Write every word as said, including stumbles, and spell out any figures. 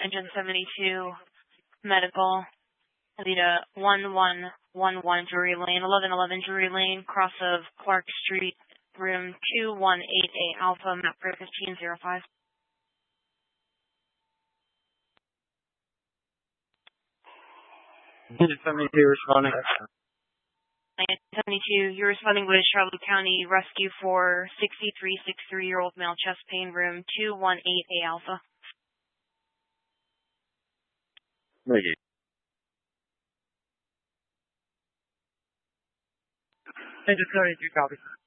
Engine seventy-two, medical, Alita one one one one Drury Lane, eleven eleven Drury Lane, cross of Clark Street, room two one eight eight Alpha, map for fifteen oh five. Engine seventy-two responding. Engine seventy-two, you're responding with Charlotte County Rescue for sixty-three, sixty-three-year-old male chest pain, room two one eight eight Alpha. Thank you. Engine seventy-two, copy.